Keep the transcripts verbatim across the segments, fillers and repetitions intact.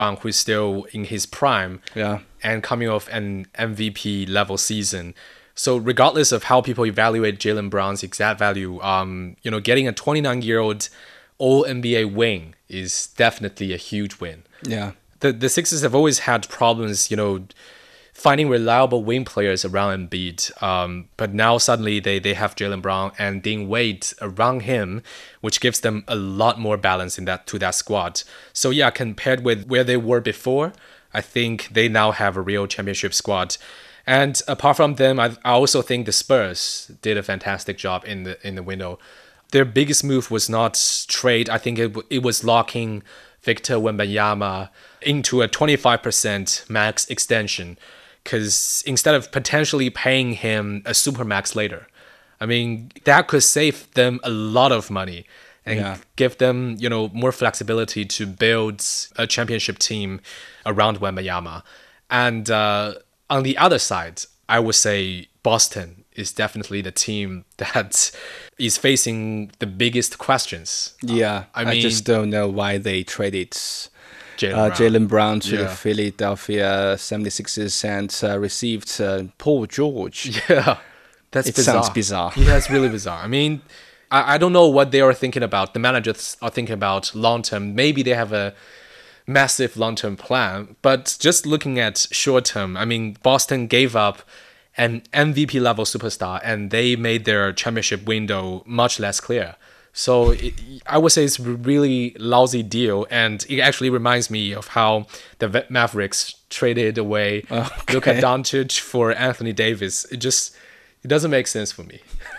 Brown, who's still in his prime Yeah. and coming off an M V P level season. So regardless of how people evaluate Jaylen Brown's exact value, um, you know, getting a twenty-nine-year-old All N B A wing is definitely a huge win. Yeah. The the Sixers have always had problems, you know, finding reliable wing players around Embiid. Um, but now suddenly they, they have Jaylen Brown and Dean Wade around him, which gives them a lot more balance in that to that squad. So yeah, compared with where they were before, I think they now have a real championship squad. And apart from them, I, I also think the Spurs did a fantastic job in the in the window. Their biggest move was not trade. I think it it was locking Victor Wembanyama into a twenty-five percent max extension, because instead of potentially paying him a supermax later, I mean, that could save them a lot of money and Yeah. give them, you know, more flexibility to build a championship team around Wembanyama. And uh, on the other side, I would say Boston is definitely the team that is facing the biggest questions. Yeah. I I, mean- just don't know why they traded Jaylen uh, Brown. Jaylen Brown to the Yeah. Philadelphia seventy-sixers and uh, received uh, Paul George. Yeah, that's It bizarre. sounds bizarre. Yeah, it's really bizarre. I mean, I, I don't know what they are thinking about. The managers are thinking about long term. Maybe they have a massive long term plan, but just looking at short term, I mean, Boston gave up an M V P level superstar and they made their championship window much less clear. So it, I would say it's a really lousy deal, and it actually reminds me of how the Va- Mavericks traded away Okay. Luka Doncic for Anthony Davis. It just it doesn't make sense for me.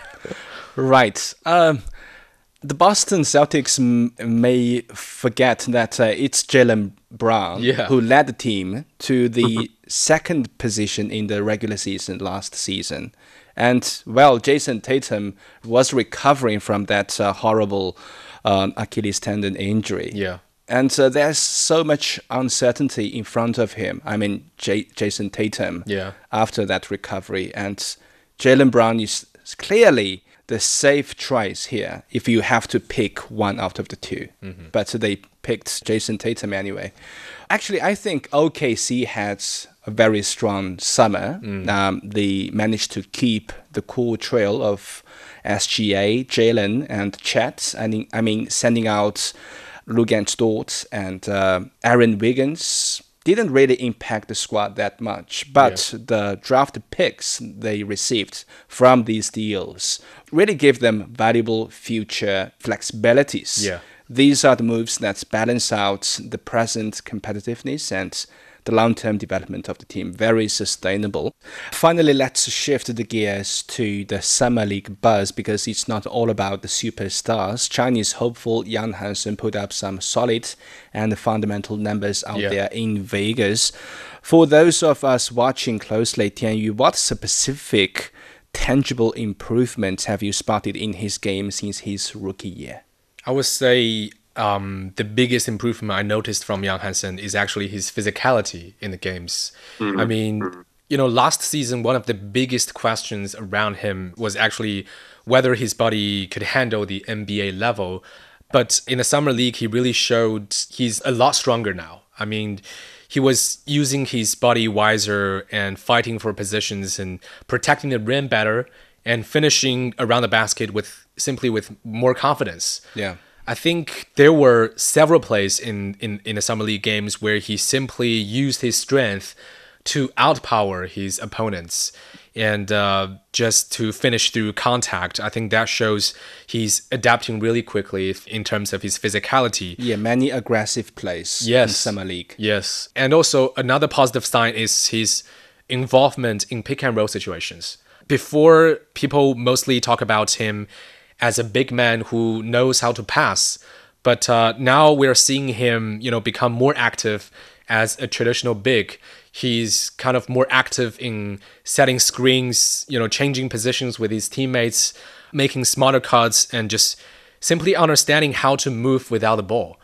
Right. Um, the Boston Celtics m- may forget that uh, it's Jaylen Brown Yeah. who led the team to the second position in the regular season last season. And, well, Jason Tatum was recovering from that uh, horrible um, Achilles tendon injury. Yeah. And uh, there's so much uncertainty in front of him. I mean, J- Jason Tatum, Yeah. after that recovery. And Jaylen Brown is clearly the safe choice here if you have to pick one out of the two. But they picked Jason Tatum anyway. Actually, I think O K C had a very strong summer. Um, they managed to keep the cool trail of S G A, Jalen, and Chet. I mean, I mean sending out Luguentz Dort and uh, Aaron Wiggins didn't really impact the squad that much, but the draft picks they received from these deals really gave them valuable future flexibilities. Yeah. These are the moves that balance out the present competitiveness and the long-term development of the team. Very sustainable. Finally, let's shift the gears to the Summer League buzz, because it's not all about the superstars. Chinese hopeful Yang Hansen put up some solid and fundamental numbers out Yeah. there in Vegas. For those of us watching closely, Tianyu, what specific tangible improvements have you spotted in his game since his rookie year? I would say um, the biggest improvement I noticed from Yang Hansen is actually his physicality in the games. I mean, you know, last season, one of the biggest questions around him was actually whether his body could handle the N B A level. But in the Summer League, he really showed he's a lot stronger now. I mean, he was using his body wiser and fighting for positions and protecting the rim better and finishing around the basket with simply with more confidence. Yeah. I think there were several plays in, in, in the Summer League games where he simply used his strength to outpower his opponents and uh, just to finish through contact. I think that shows he's adapting really quickly in terms of his physicality. Yeah, many aggressive plays in Yes. Summer League. Yes. And also another positive sign is his involvement in pick and roll situations. Before, people mostly talk about him as a big man who knows how to pass. But uh, now we're seeing him, you know, become more active as a traditional big. He's kind of more active in setting screens, you know, changing positions with his teammates, making smarter cuts, and just simply understanding how to move without the ball.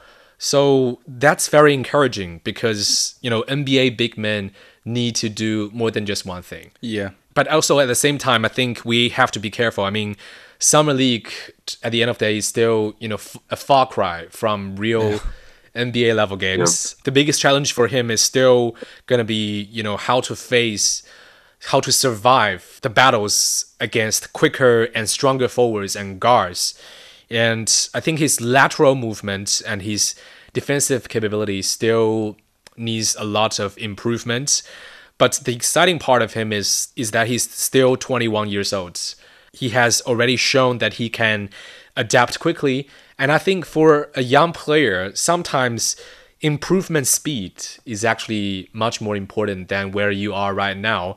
So that's very encouraging because, you know, N B A big men need to do more than just one thing. Yeah. But also at the same time, I think we have to be careful. I mean, Summer League at the end of the day is still, you know, f- a far cry from real N B A level games. Yeah. The biggest challenge for him is still going to be, you know, how to face, how to survive the battles against quicker and stronger forwards and guards. And I think his lateral movement and his defensive capability still needs a lot of improvement. But the exciting part of him is is that he's still twenty-one years old. He has already shown that he can adapt quickly. And I think for a young player, sometimes improvement speed is actually much more important than where you are right now.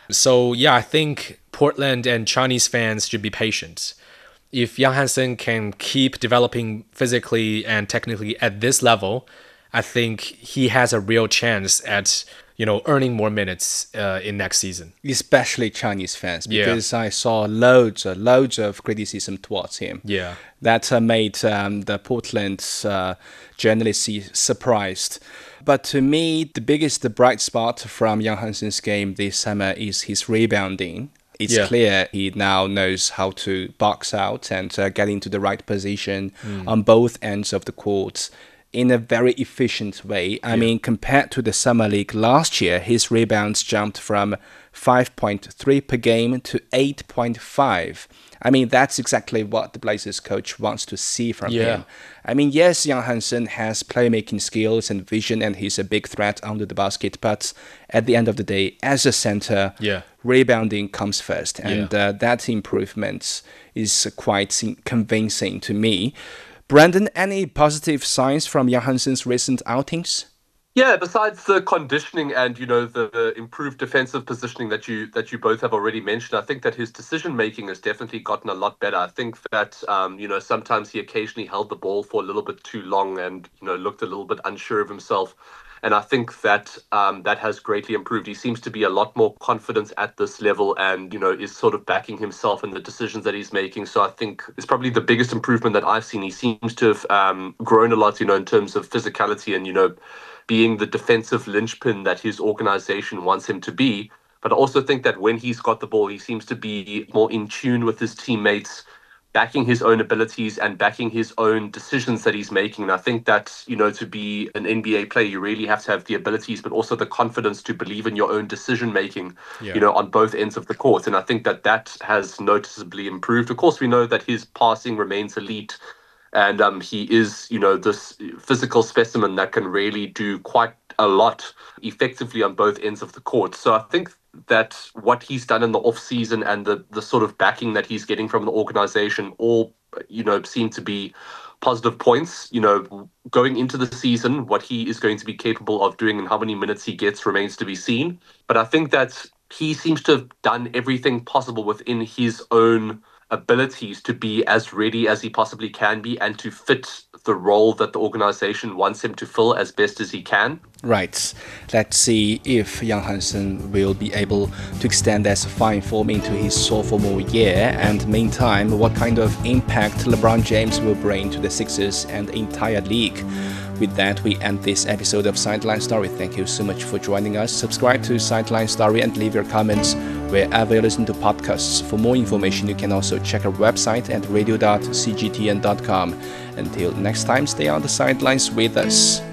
So yeah, I think Portland and Chinese fans should be patient. If Young Hansen can keep developing physically and technically at this level, I think he has a real chance at, you know, earning more minutes uh, in next season. Especially Chinese fans, because yeah. I saw loads, uh, loads of criticism towards him. Yeah, that uh, made um, the Portland uh, journalists surprised. But to me, the biggest bright spot from Young Hansen's game this summer is his rebounding. It's yeah. clear he now knows how to box out and uh, get into the right position mm. on both ends of the court in a very efficient way. I yeah. mean, compared to the Summer League last year, his rebounds jumped from five point three per game to eight point five. I mean, that's exactly what the Blazers coach wants to see from yeah. him. I mean, yes, Young Hansen has playmaking skills and vision, and he's a big threat under the basket. But at the end of the day, as a center, yeah. rebounding comes first. And yeah. uh, that improvement is quite convincing to me. Brandon, any positive signs from Young Hansen's recent outings? Yeah, besides the conditioning and, you know, the improved defensive positioning that you that you both have already mentioned, I think that his decision making has definitely gotten a lot better. I think that, um, you know, sometimes he occasionally held the ball for a little bit too long and, you know, looked a little bit unsure of himself. And I think that um, that has greatly improved. He seems to be a lot more confident at this level and, you know, is sort of backing himself in the decisions that he's making. So I think it's probably the biggest improvement that I've seen. He seems to have um, grown a lot, you know, in terms of physicality and, you know, being the defensive linchpin that his organization wants him to be. But I also think that when he's got the ball, he seems to be more in tune with his teammates, backing his own abilities and backing his own decisions that he's making. And I think that, you know, to be an N B A player, you really have to have the abilities, but also the confidence to believe in your own decision making, yeah. you know, on both ends of the court. And I think that that has noticeably improved. Of course, we know that his passing remains elite. And um, he is, you know, this physical specimen that can really do quite a lot effectively on both ends of the court. So I think that what he's done in the off season and the the sort of backing that he's getting from the organization all, you know, seem to be positive points. You know, going into the season, what he is going to be capable of doing and how many minutes he gets remains to be seen. But I think that he seems to have done everything possible within his own abilities to be as ready as he possibly can be and to fit the role that the organization wants him to fill as best as he can. Right. Let's see if Young Hansen will be able to extend that fine form into his sophomore year. And meantime, what kind of impact LeBron James will bring to the Sixers and the entire league. With that, we end this episode of Sideline Story. Thank you so much for joining us. Subscribe to Sideline Story and leave your comments wherever you listen to podcasts. For more information, you can also check our website at radio dot c g t n dot com. Until next time, stay on the sidelines with us.